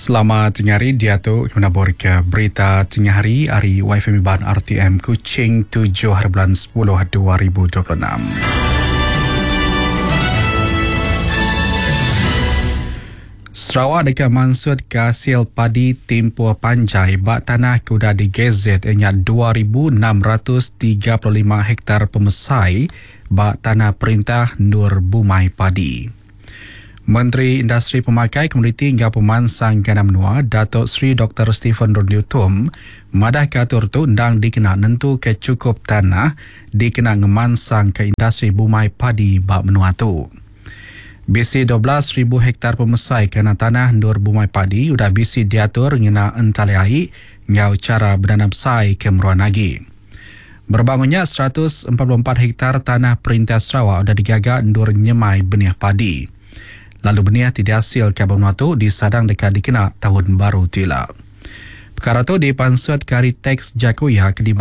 Selamat tengah hari, dia tu menabur ke berita tengah hari YFM Ban RTM Kuching 7 hari bulan 10 2026. Sarawak dekat mansud ke hasil padi tempoh panjai bak tanah kuda di Gazette ingat 2,635 hektar pemesai bak tanah perintah Nur Bumai Padi. Menteri Industri Pemakai Komoditi hingga Pemansang Gana Menua Datuk Seri Dr. Stephen Rodneyutum madah katur tu ndang dikena nentu ke cukup tanah dikena ngemansang ke industri bumai padi bak menua tu. Bisi 12,000 hektar pemesai kena tanah Nur Bumai Padi udah bisi diatur ngena entaliai ngau cara berdanam sai ke meruan lagi. Berbangunnya 144 hektar tanah Perintah Sarawak udah digagak Nur nyemai benih padi. Lalu benih tidak hasil ke benua tu disadang dekat dikena tahun baru tila. Perkara tu dipansut kari teks Jakuya ke